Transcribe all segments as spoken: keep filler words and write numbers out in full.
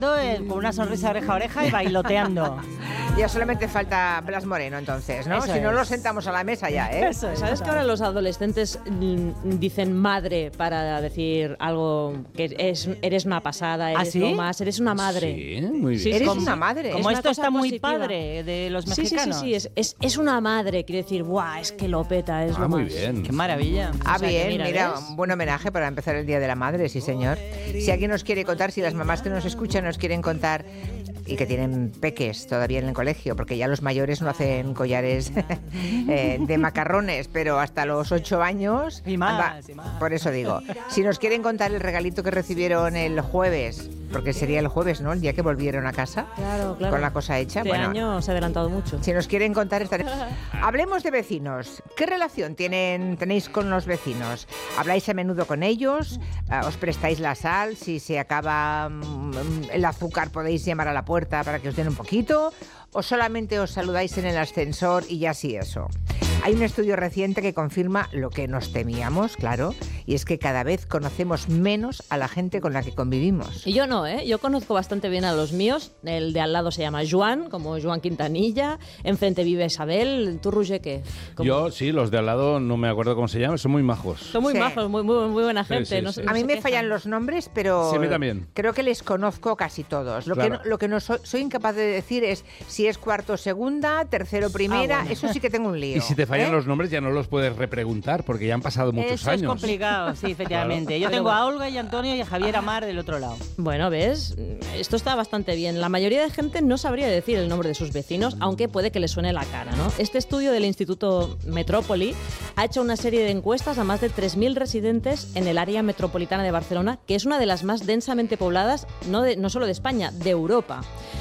con una sonrisa oreja a oreja y bailoteando. Ya solamente falta Blas Moreno, entonces, ¿no? Eso si no es. lo sentamos a la mesa ya, ¿eh? Eso es. ¿Sabes que ahora los adolescentes mm, dicen madre para decir algo que es, eres una pasada, eres ¿Ah, sí? lo más, eres una madre? Sí, muy bien. Sí, Eres como- una madre. Como Es una esto cosa está muy positiva. padre de los Sí, sí, sí, mexicanos. sí, es, es, es una madre, quiere decir, guau, es que lo peta, es Ah, lo muy más. bien. Qué maravilla. Ah, O sea, que bien, mira, mira, ¿ves? un buen homenaje para empezar el Día de la Madre, sí señor. Si alguien nos quiere contar, si las mamás que nos escuchan nos quieren contar y que tienen peques todavía en el colegio, porque ya los mayores no hacen collares eh, de macarrones, pero hasta los ocho años... Y más, anda, y más. Por eso digo, si nos quieren contar el regalito que recibieron el jueves, porque sería el jueves, ¿no?, el día que volvieron a casa, Claro, claro. con la cosa hecha. Este Bueno, año se ha adelantado mucho. si nos quieren contar esta... Hablemos de vecinos. ¿Qué relación tienen, tenéis con los vecinos? ¿Habláis a menudo con ellos? Uh, ¿Os prestáis la sal? Si se acaba um, el azúcar, podéis llamar a la puerta para que os den un poquito. ¿O solamente os saludáis en el ascensor y ya sí eso? Hay un estudio reciente que confirma lo que nos temíamos, claro, y es que cada vez conocemos menos a la gente con la que convivimos. Y yo no, ¿eh? Yo conozco bastante bien a los míos. El de al lado se llama Joan, como Joan Quintanilla. Enfrente vive Isabel. ¿Tú, Roger, qué? ¿Cómo? Yo, sí, los de al lado, no me acuerdo cómo se llaman, son muy majos. Son muy Sí. majos, muy, muy, muy buena gente. Sí, sí, no, sí. no A mí se me quejan. fallan los nombres, pero Sí, a mí también. creo que les conozco casi todos. Lo Claro. que no, lo que no soy, soy incapaz de decir es si es cuarto segunda, tercero primera, Ah, bueno. eso sí que tengo un lío. Y si te fallan ¿eh? los nombres ya no los puedes repreguntar porque ya han pasado muchos Eso años. es complicado, sí, efectivamente. Yo Pero tengo bueno. a Olga y a Antonio y a Javier Amar del otro lado. Bueno, ¿ves? Esto está bastante bien. La mayoría de gente no sabría decir el nombre de sus vecinos, aunque puede que les suene la cara, ¿no? Este estudio del Instituto Metrópoli ha hecho una serie de encuestas a más de tres mil residentes en el área metropolitana de Barcelona, que es una de las más densamente pobladas, no, de, no solo de España, de Europa.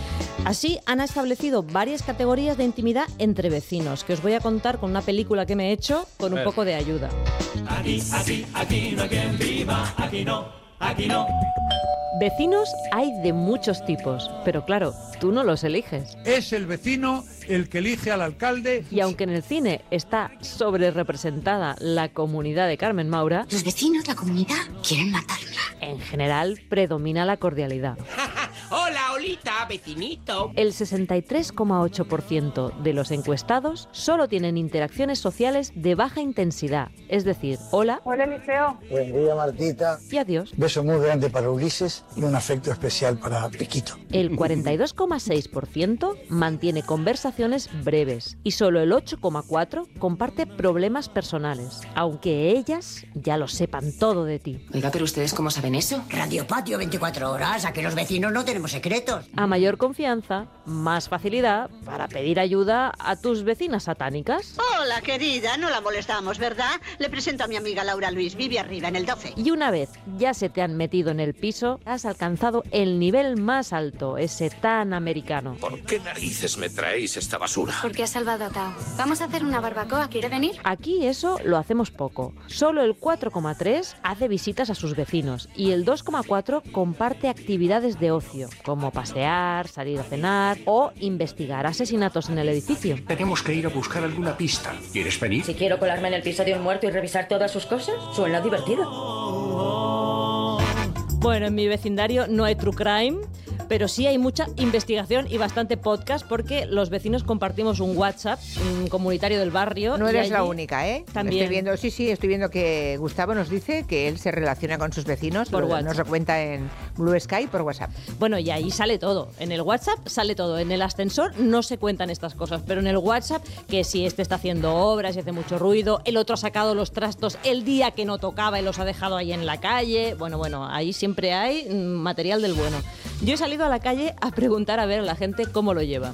Así han establecido varias categorías de intimidad entre vecinos, que os voy a contar con una película que me he hecho con un ver. poco de ayuda. Aquí, aquí, aquí no hay quien viva, aquí no, aquí no. Vecinos hay de muchos tipos, pero claro, tú no los eliges. Es el vecino el que elige al alcalde. Y aunque en el cine está sobre representada la comunidad de Carmen Maura, Los vecinos, la comunidad, quieren matarla. en general predomina la cordialidad. Hola, Olita, vecinito. El sesenta y tres coma ocho por ciento de los encuestados solo tienen interacciones sociales de baja intensidad, es decir, hola Hola, Eliseo. Buen día, Martita. y adiós. Beso muy grande para Ulises y un afecto especial para Piquito. El cuarenta y dos coma seis por ciento mantiene conversaciones breves y solo el ocho coma cuatro por ciento comparte problemas personales, aunque ellas ya lo sepan todo de ti. Oiga, pero ¿ustedes cómo saben eso? Radio Patio veinticuatro horas, aquí los vecinos no tenemos secretos. A mayor confianza, más facilidad para pedir ayuda a tus vecinas satánicas. Hola, querida, no la molestamos, ¿verdad? Le presento a mi amiga Laura Luis, vive arriba en el doce. Y una vez ya se te han metido en el piso, has alcanzado el nivel más alto, ese tan americano. ¿Por qué narices me traéis esta basura? Porque has salvado a Tao. Vamos a hacer una barbacoa, ¿quiere venir? Aquí eso lo hacemos poco. Solo el cuatro coma tres hace visitas a sus vecinos y el dos coma cuatro comparte actividades de ocio, como pasear, salir a cenar o investigar asesinatos en el edificio. Tenemos que ir a buscar alguna pista. ¿Quieres venir? Si quiero colarme en el piso de un muerto y revisar todas sus cosas, suena divertido. Bueno, en mi vecindario no hay true crime, pero sí hay mucha investigación y bastante podcast porque los vecinos compartimos un WhatsApp un comunitario del barrio. No y eres allí la única, ¿eh? También. Estoy viendo, sí, sí, estoy viendo que Gustavo nos dice que él se relaciona con sus vecinos. Por lo- WhatsApp. Nos lo cuenta en Blue Sky por WhatsApp. Bueno, y ahí sale todo. En el WhatsApp sale todo. En el ascensor no se cuentan estas cosas, pero en el WhatsApp, que si este está haciendo obras y hace mucho ruido, el otro ha sacado los trastos el día que no tocaba y los ha dejado ahí en la calle. Bueno, bueno, ahí siempre hay mm, material del bueno. Yo he salido a la calle a preguntar a ver a la gente cómo lo lleva.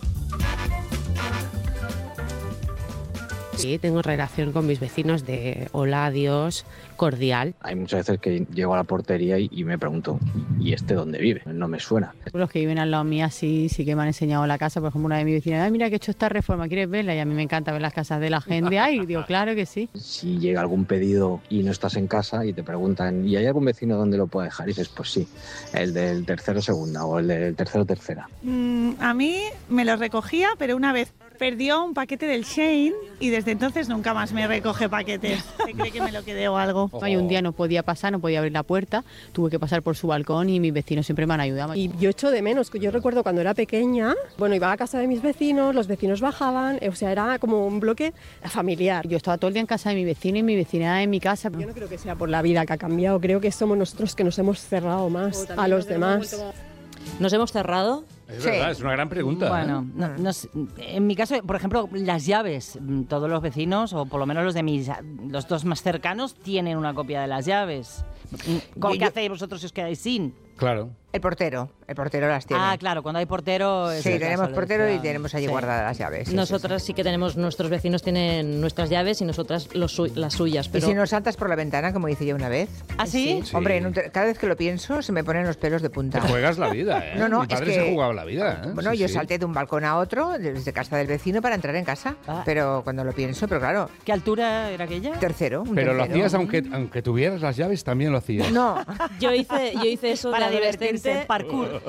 Sí, tengo relación con mis vecinos de hola, adiós, cordial. Hay muchas veces que llego a la portería y, y me pregunto, ¿y este dónde vive? No me suena. Los que viven al lado mía sí, sí que me han enseñado la casa. Por ejemplo, una de mis vecinas, ay, mira que he hecho esta reforma, ¿quieres verla? Y a mí me encanta ver las casas de la gente. Ay, digo, claro que sí. Si llega algún pedido y no estás en casa y te preguntan, ¿y hay algún vecino donde lo pueda dejar? Y dices, pues sí, el del tercero segunda o el del tercero tercera. Mm, a mí me lo recogía, pero una vez Perdió un paquete del Shein y desde entonces nunca más me recoge paquetes. Se cree que me lo quedé o algo. Oh. Y un día no podía pasar, no podía abrir la puerta, tuve que pasar por su balcón y mis vecinos siempre me han ayudado. Y yo echo de menos, yo recuerdo cuando era pequeña, bueno, iba a casa de mis vecinos, los vecinos bajaban, o sea, era como un bloque familiar. Yo estaba todo el día en casa de mi vecino y mi vecina en mi casa. Yo no creo que sea por la vida que ha cambiado, creo que somos nosotros que nos hemos cerrado más a los demás. ¿Nos hemos cerrado? Es Sí. verdad, es una gran pregunta. Bueno, ¿eh? no- no sé. En mi caso, por ejemplo, las llaves. Todos los vecinos, o por lo menos los de mis los dos más cercanos, tienen una copia de las llaves. ¿Cómo Yo- que yo- hacéis vosotros si os quedáis sin? Claro. El portero, el portero las tiene. Ah, claro, cuando hay portero... es Sí, el tenemos caso, le portero y decía. tenemos allí Sí. guardadas las llaves. sí, sí, Nosotras sí, que tenemos, nuestros vecinos tienen nuestras llaves y nosotras los su- las suyas. sí. Pero ¿Y si no saltas por la ventana, como hice yo una vez? ¿Ah, sí? Sí. Hombre, en un te- cada vez que lo pienso se me ponen los pelos de punta. Te juegas la vida, ¿eh? No, no, Mi padre es que- se jugaba la vida, ¿eh? Bueno, Sí, yo sí. salté de un balcón a otro, desde casa del vecino, para entrar en casa. Ah. Pero cuando lo pienso, pero claro, ¿Qué altura era aquella? tercero, un Pero lo tercero. hacías aunque, aunque tuvieras las llaves, también lo hacías. No, yo hice, yo hice eso Para de divertirse, adolescente. parkour.